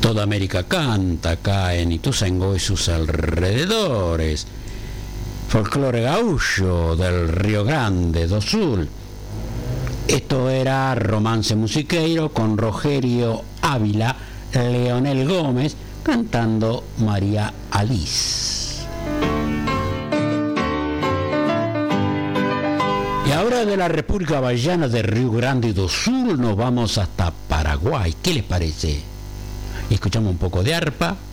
Toda América canta acá en Ituzaingó y sus alrededores. Folclore gaúcho del Río Grande do Sul. Esto era Romance Musiqueiro con Rogerio Ávila, Leonel Gómez cantando María Alice. Y ahora de la República Bahiana de Río Grande do Sul nos vamos hasta Paraguay. ¿Qué les parece? Y escuchamos un poco de arpa